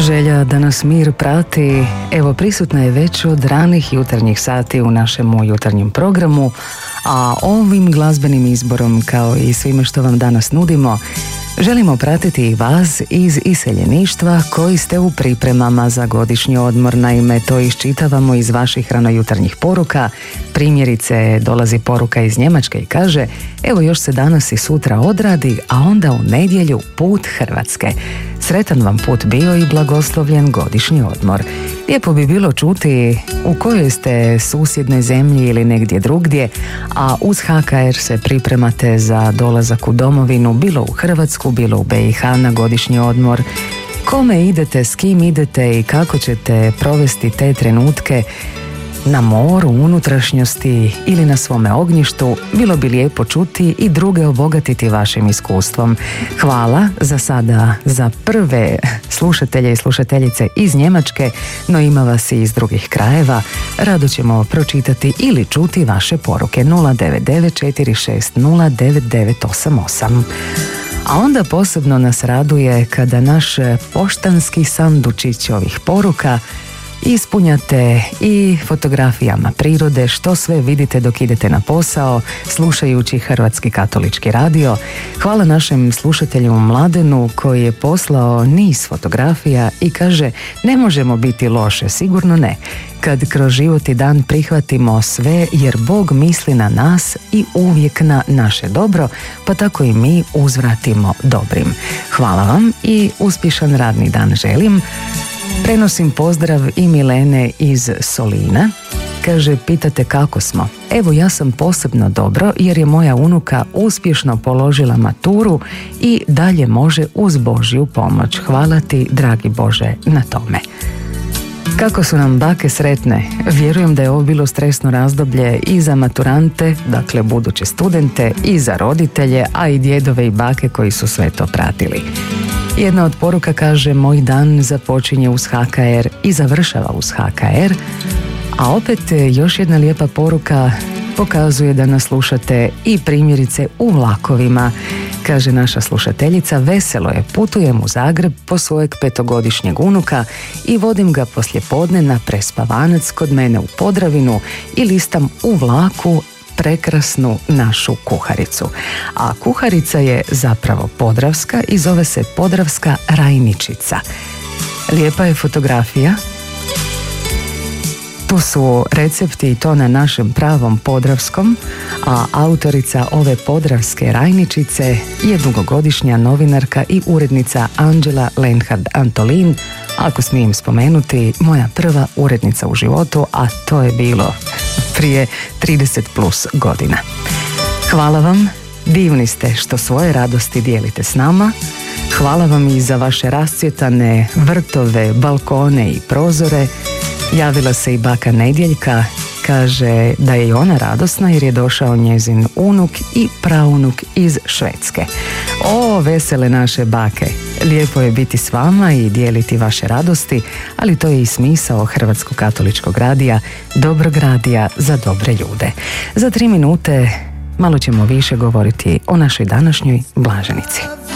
Želja da nas mir prati, evo prisutna je već od ranih jutarnjih sati u našemu jutarnjem programu, a ovim glazbenim izborom, kao i svime što vam danas nudimo, želimo pratiti i vas iz iseljeništva koji ste u pripremama za godišnji odmor. Naime, to iščitavamo iz vaših ranojutarnjih poruka. Primjerice, dolazi poruka iz Njemačke i kaže: evo, još se danas i sutra odradi, a onda u nedjelju put Hrvatske. Sretan vam put bio i blagoslovljen godišnji odmor. Lijepo bi bilo čuti u kojoj ste susjednoj zemlji ili negdje drugdje, a uz HKR se pripremate za dolazak u domovinu, bilo u Hrvatsku, bilo u BiH na godišnji odmor. Kome idete, s kim idete i kako ćete provesti te trenutke na moru, unutrašnjosti ili na svome ognjištu, bilo bi lijepo čuti i druge obogatiti vašim iskustvom. Hvala za sada za prve slušatelje i slušateljice iz Njemačke, no ima vas i iz drugih krajeva. Rado ćemo pročitati ili čuti vaše poruke 099460998. A onda posebno nas raduje kada naš poštanski sandučić ovih poruka ispunjate i fotografijama prirode, što sve vidite dok idete na posao, slušajući Hrvatski katolički radio. Hvala našem slušatelju Mladenu koji je poslao niz fotografija i kaže: ne možemo biti loše, sigurno ne, kad kroz život i dan prihvatimo sve, jer Bog misli na nas i uvijek na naše dobro, pa tako i mi uzvratimo dobrim. Hvala vam i uspješan radni dan želim. Prenosim pozdrav i Milene iz Solina. Kaže: pitate kako smo? Evo, ja sam posebno dobro jer je moja unuka uspješno položila maturu i dalje može uz Božju pomoć. Hvala ti, dragi Bože, na tome. Kako su nam bake sretne. Vjerujem da je ovo bilo stresno razdoblje i za maturante, dakle buduće studente, i za roditelje, a i djedove i bake koji su sve to pratili. Jedna od poruka kaže: moj dan započinje uz HKR i završava uz HKR, a opet još jedna lijepa poruka pokazuje da nas slušate i primjerice u vlakovima. Kaže naša slušateljica: veselo je, putujem u Zagreb po svojeg 5-godišnjeg unuka i vodim ga poslijepodne na prespavanac kod mene u Podravinu i listam u vlaku prekrasnu našu kuharicu. A kuharica je zapravo podravska i zove se Podravska rajničica. Lijepa je fotografija. Tu su recepti i to na našem pravom podravskom, a autorica ove podravske rajničice je dugogodišnja novinarka i urednica Anđela Lenhard Antolin, ako smijem spomenuti, moja prva urednica u životu, a to je bilo prije 30 plus godina. Hvala vam, divni ste što svoje radosti dijelite s nama. Hvala vam i za vaše rascvjetane vrtove, balkone i prozore. Javila se i baka Nedjeljka, kaže da je i ona radosna jer je došao njezin unuk i praunuk iz Švedske. O, vesele naše bake! Lijepo je biti s vama i dijeliti vaše radosti, ali to je i smisao Hrvatskog katoličkog radija, dobrog radija za dobre ljude. Za 3 minute malo ćemo više govoriti o našoj današnjoj blaženici.